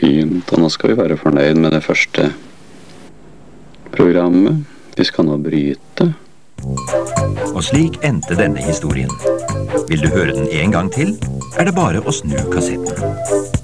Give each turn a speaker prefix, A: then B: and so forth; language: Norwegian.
A: Fint, og nå skal vi være fornøyd med det første programmet. Vi skal nå bryte.
B: Og slik endte denne historien. Vil du høre den en gang til, er det bare å snu kassetten.